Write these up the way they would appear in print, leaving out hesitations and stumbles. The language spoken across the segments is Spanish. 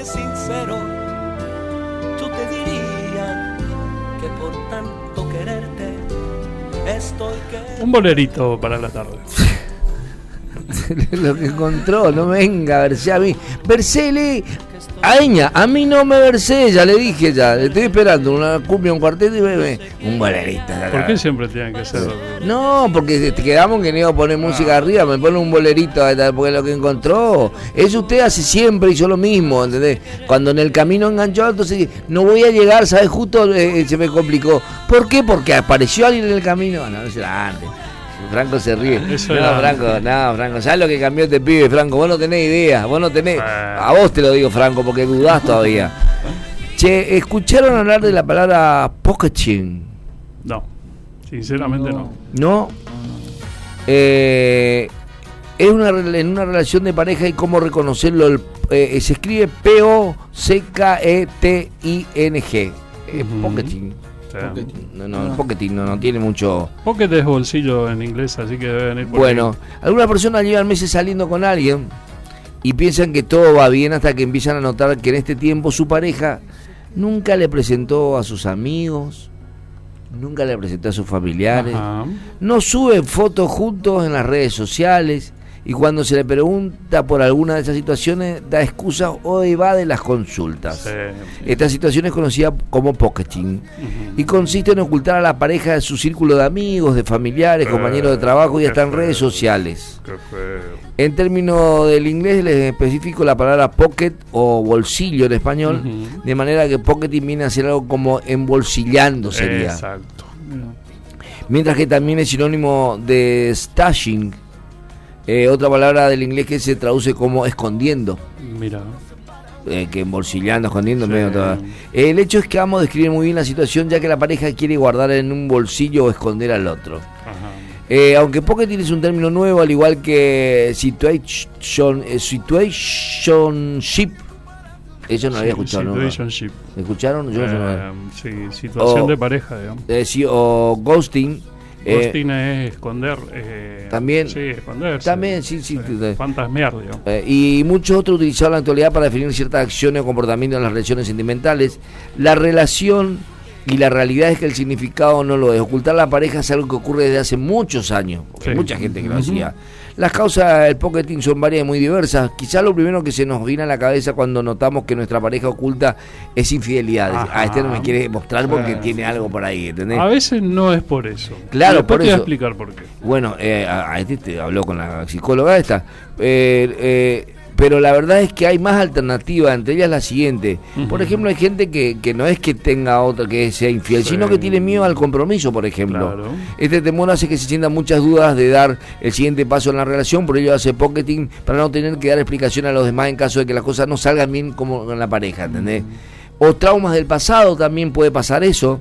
sincero, yo te diría que por tanto quererte estoy que... Un bolerito para la tarde. Lo que encontró, no venga a verse a mí. Versele a mí no me versé, ya le dije, ya le estoy esperando una cumbia, un cuarteto y bebé un bolerito. ¿Por qué siempre tienen que ser? No, porque te quedamos que no iba a poner música arriba, me pone un bolerito, porque lo que encontró, eso usted hace siempre, hizo lo mismo, ¿entendés? Cuando en el camino enganchó, entonces no voy a llegar, ¿sabes? Justo se me complicó. ¿Por qué? Porque apareció alguien en el camino. No será antes. Franco se ríe. Franco, ¿sabes lo que cambió este pibe, Franco? Vos no tenés idea, a vos te lo digo, Franco, porque dudás todavía. Che, ¿escucharon hablar de la palabra pocketing? No, sinceramente no. ¿No? Es en una relación de pareja y cómo reconocerlo. Se escribe P-O-C-K-E-T-I-N-G. Pocketing. El pocketing no tiene mucho. Pocket es bolsillo en inglés, así que debe venir por Bueno, ahí. Algunas personas llevan meses saliendo con alguien y piensan que todo va bien hasta que empiezan a notar que en este tiempo su pareja nunca le presentó a sus amigos, nunca le presentó a sus familiares, no suben fotos juntos en las redes sociales, y cuando se le pregunta por alguna de esas situaciones da excusas o evade las consultas. Sí. Esta situación es conocida como pocketing y consiste en ocultar a la pareja de su círculo de amigos, de familiares, compañeros de trabajo y hasta en redes sociales. En términos del inglés les especifico la palabra pocket o bolsillo en español, de manera que pocketing viene a ser algo como embolsillando sería. Exacto. Mientras que también es sinónimo de stashing, otra palabra del inglés que se traduce como escondiendo. Mira. Que embolsillando, escondiendo. Sí. El hecho es que vamos a describir muy bien la situación, ya que la pareja quiere guardar en un bolsillo o esconder al otro. Aunque pocketing es un término nuevo, al igual que situationship. Eso no lo había escuchado. Situationship. ¿No? ¿Escucharon? Yo sí, situación de pareja, digamos. Sí, o ghosting. Ghosting es esconder. También. Sí, esconderse. También, sí. Fantasmear, digamos. Y muchos otros utilizaron la actualidad para definir ciertas acciones o comportamientos en las relaciones sentimentales. La relación y la realidad es que el significado no lo es. Ocultar a la pareja es algo que ocurre desde hace muchos años, porque hay mucha gente que lo hacía. Las causas del pocketing son varias y muy diversas. Quizás lo primero que se nos viene a la cabeza cuando notamos que nuestra pareja oculta es infidelidad. A este no me quiere mostrar porque tiene algo por ahí, ¿entendés? A veces no es por eso. Claro, por eso. Te voy a explicar por qué. Bueno, a este te habló con la psicóloga esta. Pero la verdad es que hay más alternativas, entre ellas la siguiente. Por ejemplo, hay gente que no es que tenga otra que sea infiel, sino que tiene miedo al compromiso, por ejemplo. Claro. Este temor hace que se sientan muchas dudas de dar el siguiente paso en la relación, por ello hace pocketing para no tener que dar explicación a los demás en caso de que las cosas no salgan bien como con la pareja, ¿entendés? O traumas del pasado, también puede pasar eso.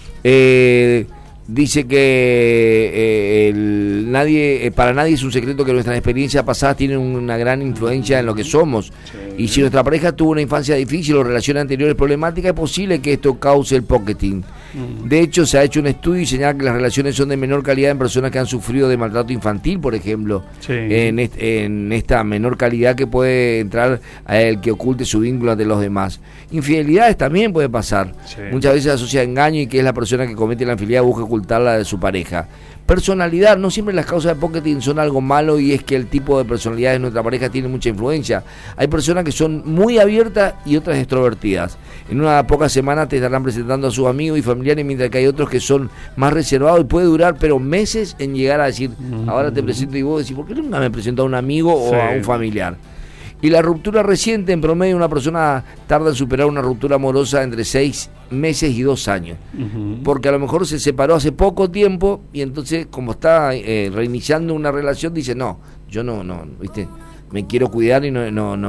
Dice que para nadie es un secreto que nuestras experiencias pasadas tienen una gran influencia en lo que somos. Sí. Y si nuestra pareja tuvo una infancia difícil o relaciones anteriores problemáticas, es posible que esto cause el pocketing. De hecho, se ha hecho un estudio y señala que las relaciones son de menor calidad en personas que han sufrido de maltrato infantil, por ejemplo. Sí. En esta menor calidad que puede entrar a el que oculte su vínculo ante los demás. Infidelidades también puede pasar. Sí. Muchas veces se asocia a engaño y que es la persona que comete la infidelidad busca ocultarla de su pareja. Personalidad, no siempre las causas de pocketing son algo malo, y es que el tipo de personalidad de nuestra pareja tiene mucha influencia. Hay personas que son muy abiertas y otras extrovertidas. En una pocas semanas te estarán presentando a sus amigos y familiares, mientras que hay otros que son más reservados y puede durar pero meses en llegar a decir, ahora te presento, y vos decís, ¿por qué nunca me presentó a un amigo o a un familiar? Y la ruptura reciente, en promedio una persona tarda en superar una ruptura amorosa entre 6 meses y 2 años. Porque a lo mejor se separó hace poco tiempo y entonces, como está reiniciando una relación, dice, no, yo no, ¿viste? Me quiero cuidar y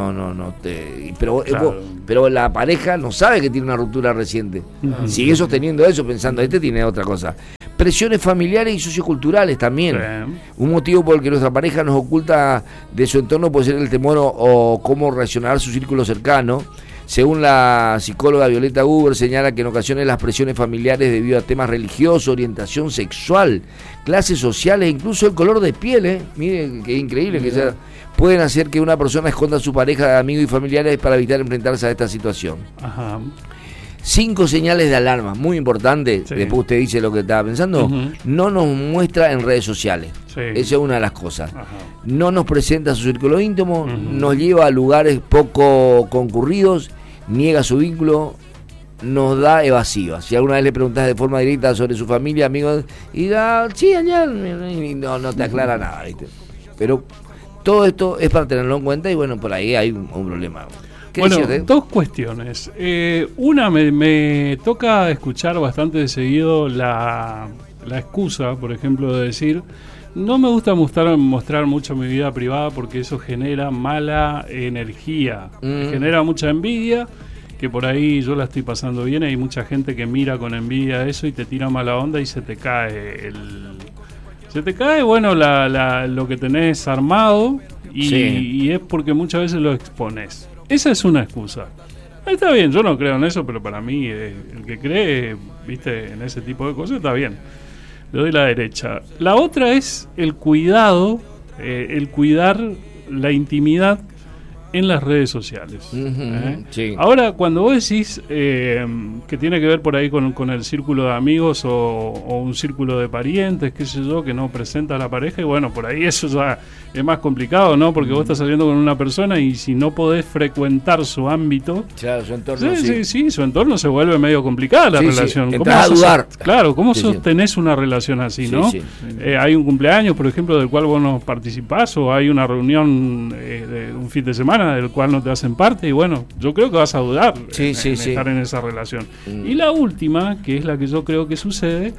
pero la pareja no sabe que tiene una ruptura reciente. Sigue sosteniendo eso, pensando, este tiene otra cosa. Presiones familiares y socioculturales también. Un motivo por el que nuestra pareja nos oculta de su entorno puede ser el temor o cómo reaccionar su círculo cercano. Según la psicóloga Violeta Huber, señala que en ocasiones las presiones familiares debido a temas religiosos, orientación sexual, clases sociales, incluso el color de piel, miren qué increíble que sea, pueden hacer que una persona esconda a su pareja, amigos y familiares para evitar enfrentarse a esta situación. Ajá. 5 señales de alarma, muy importante, Sí. después usted dice lo que estaba pensando, no nos muestra en redes sociales, Sí. esa es una de las cosas, Ajá. no nos presenta su círculo íntimo, nos lleva a lugares poco concurridos, niega su vínculo, nos da evasivas. Si alguna vez le preguntas de forma directa sobre su familia, amigos, y da, sí, allá, y no te aclara nada, ¿viste? Pero todo esto es para tenerlo en cuenta y bueno, por ahí hay un problema. Bueno, decirte? dos cuestiones. Una, me toca escuchar bastante de seguido la excusa, por ejemplo, de decir, no me gusta mostrar mucho mi vida privada porque eso genera mala energía, genera mucha envidia, que por ahí yo la estoy pasando bien, hay mucha gente que mira con envidia eso y te tira mala onda y se te cae bueno, lo que tenés armado y, Sí. y es porque muchas veces lo expones. Esa es una excusa. Está bien, yo no creo en eso, pero para mí el que cree, viste, en ese tipo de cosas está bien. Le doy la derecha. La otra es el cuidado, el cuidar la intimidad en las redes sociales. Sí. Ahora, cuando vos decís que tiene que ver por ahí con el círculo de amigos o un círculo de parientes, qué sé yo, que no presenta a la pareja, y bueno, por ahí eso ya es más complicado, ¿no? Porque vos estás saliendo con una persona y si no podés frecuentar su ámbito, Claro, su entorno, sí, su entorno se vuelve medio complicada la Sí, sí, relación. entras a dudar. Claro, ¿cómo Sí, sí. sostenés una relación así, Sí, no? sí. Hay un cumpleaños, por ejemplo, del cual vos no participás, o hay una reunión de un fin de semana del cual no te hacen parte, y bueno, yo creo que vas a dudar Sí, en sí. estar en esa relación. Y la última, que es la que yo creo que sucede,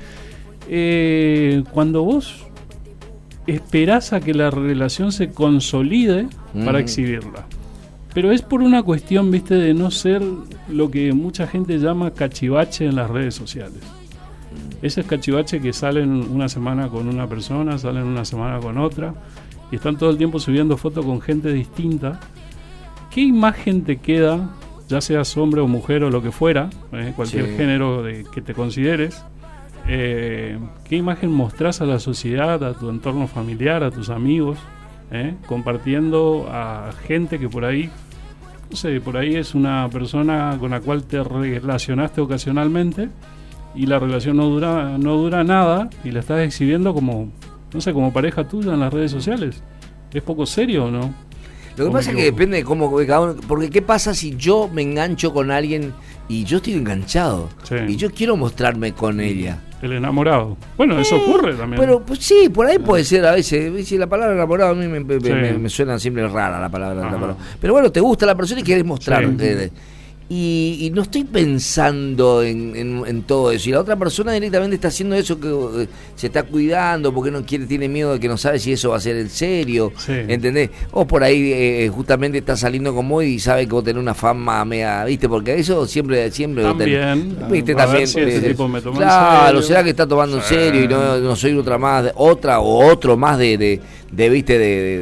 cuando vos esperás a que la relación se consolide para exhibirla. Pero es por una cuestión, viste, de no ser lo que mucha gente llama cachivache en las redes sociales. Ese es cachivache que salen una semana con una persona, salen una semana con otra, y están todo el tiempo subiendo fotos con gente distinta. ¿Qué imagen te queda, ya seas hombre o mujer o lo que fuera, cualquier Sí. género que te consideres? ¿Qué imagen mostrás a la sociedad, a tu entorno familiar, a tus amigos, compartiendo a gente que por ahí, no sé, por ahí es una persona con la cual te relacionaste ocasionalmente y la relación no dura nada y la estás exhibiendo como, no sé, como pareja tuya en las redes sociales? ¿Es poco serio o no? Lo que pasa es que depende de cómo cada uno, porque qué pasa si yo me engancho con alguien y yo estoy enganchado Sí. y yo quiero mostrarme con ella. El enamorado. Bueno, eso ocurre también. Pero pues, sí, por ahí puede ser a veces. Si la palabra enamorado a mí me suena siempre rara la palabra enamorado. Pero bueno, te gusta la persona y quieres mostrar. Sí. Y no estoy pensando en todo eso. Y la otra persona directamente está haciendo eso, que se está cuidando porque no quiere, tiene miedo de que no sabe si eso va a ser en serio. Sí. ¿Entendés? O por ahí justamente está saliendo con vos y sabe que vos tenés una fama media, ¿viste? Porque eso siempre También. ¿viste? A ver También. si este tipo me toma en claro, serio. será que está tomando en serio y no soy otra o otro más ¿viste?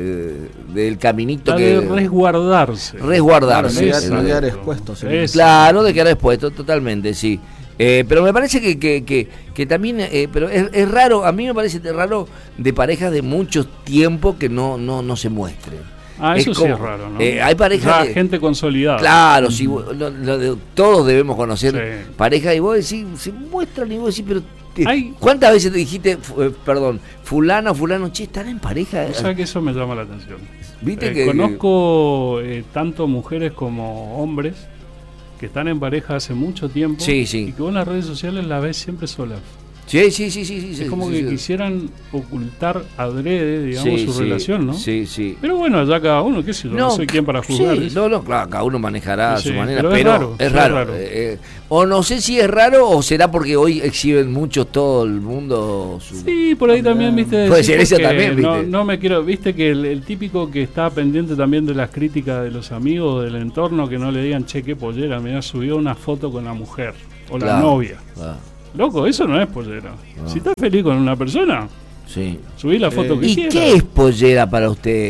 Del caminito La que de resguardarse. resguardarse. No quedar expuesto. ¿sí? Es- Claro, de quedar expuesto, totalmente, sí. Pero me parece que también, pero es raro, a mí me parece raro de parejas de mucho tiempo que no se muestren. Eso sí como- es raro, ¿no? hay parejas Ya gente consolidada. Claro, sí, todos debemos conocer Sí. parejas y vos decís, se muestran y vos decís, pero Hay- ¿cuántas veces te dijiste, fulano, che, están en pareja? O sea que eso me llama la atención. Viste que Conozco tanto mujeres como hombres que están en pareja hace mucho tiempo Sí, sí. y que vos en las redes sociales la ves siempre sola. sí. Es como que quisieran ocultar adrede, digamos, su relación, ¿no? Sí, sí. Pero bueno, allá cada uno, qué sé yo, no soy quien para juzgar. Sí, ¿viste? claro, cada uno manejará a Sí, su manera, pero pero es es raro, raro. es raro. O no sé si es raro o será porque hoy exhiben mucho todo el mundo. Sí, por ahí también, viste. Puede decir, ser eso porque también, ¿viste? No me quiero, viste que el típico que está pendiente también de las críticas de los amigos, del entorno, que no le digan, che, qué pollera, me subió una foto con la mujer o la Claro, novia. claro, Loco, eso no es pollera. Si estás feliz con una persona, sí. subí la foto que ¿Y quieras. qué es pollera para usted?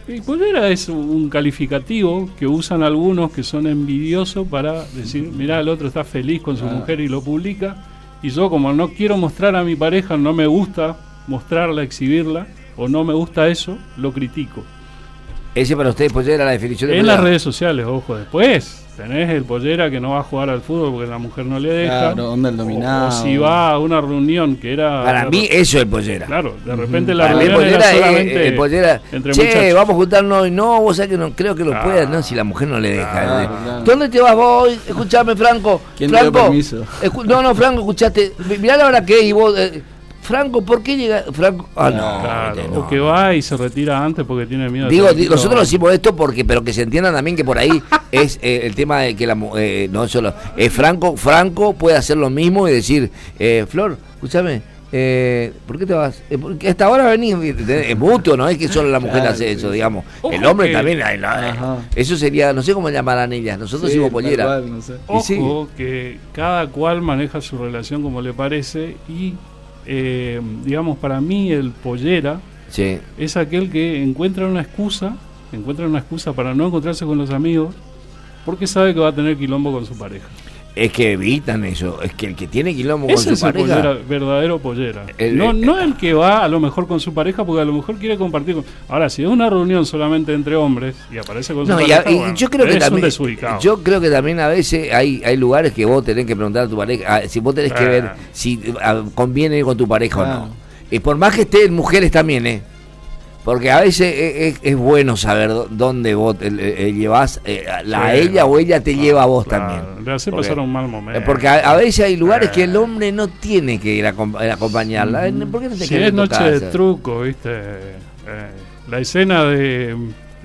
Y pollera es un calificativo que usan algunos que son envidiosos para decir, mirá, el otro está feliz con su mujer y lo publica, y yo como no quiero mostrar a mi pareja, no me gusta mostrarla, exhibirla, o no me gusta eso, lo critico. Ese para ustedes pollera, la definición de En pollera. las redes sociales, ojo, después tenés el pollera que no va a jugar al fútbol porque la mujer no le deja. Claro, onda el dominado. O si va a una reunión que era... Para mí eso es pollera. Claro, de repente la Para mí reunión era pollera solamente es pollera. entre Che, muchachos. vamos a juntarnos hoy. No, vos sabés que no creo que lo puedas, no, si la mujer no le deja. Claro. ¿Dónde te vas vos hoy? Escuchame, Franco. ¿Quién te dio Franco, permiso? no, Franco, escuchaste. Mirá la hora que es y vos... Franco, ¿por qué llega? Franco, Claro, o que va y se retira antes porque tiene miedo. Digo, nosotros decimos esto porque, pero que se entiendan también que por ahí es el tema de que no solo Franco puede hacer lo mismo y decir, Flor, escúchame, ¿por qué te vas? Porque hasta ahora venís, es mutuo, no es que solo la mujer Claro, hace eso, digamos. Ojo El hombre que- también, eso sería, no sé cómo llamarán ellas, nosotros decimos pollera. Tal cual, no sé. Ojo Y sí. que cada cual maneja su relación como le parece y, digamos, para mí el pollera Sí. es aquel que encuentra una excusa para no encontrarse con los amigos porque sabe que va a tener quilombo con su pareja. Es que evitan eso, es que el que tiene quilombo con Ese su es el pareja. pollera, verdadero pollera. El- no el que va a lo mejor con su pareja porque a lo mejor quiere compartir con... Ahora, si es una reunión solamente entre hombres y aparece con su No, y, pareja, y bueno, yo creo que es un también, desubicado. yo creo que también a veces hay lugares que vos tenés que preguntar a tu pareja, si vos tenés que ver si conviene ir con tu pareja o no. Y por más que estén mujeres también, porque a veces es bueno saber dónde vos llevas a ella o ella te lleva a vos también. Le hace Porque- pasar un mal momento. Porque a veces hay lugares que el hombre no tiene que ir a acompañarla. ¿Por qué no te Si querés es en tu noche de casa? truco, ¿viste? La escena de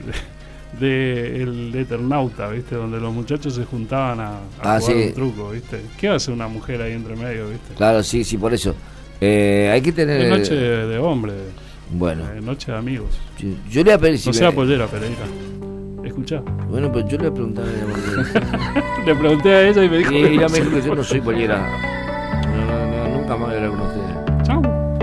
el Eternauta, ¿viste? Donde los muchachos se juntaban a jugar sí. un truco, ¿viste? ¿Qué hace una mujer ahí entre medio, ¿viste? Claro, sí, por eso. Hay que tener... Es noche de hombre, Bueno, noche de amigos. yo le voy a pedir si No me- sea pollera, Pereira. Escuchá. Bueno, pero yo le voy a preguntar a ella. Le pregunté a ella y me dijo... Y que ella no me dijo sé. que yo no soy pollera. Nunca más voy a hablar con usted.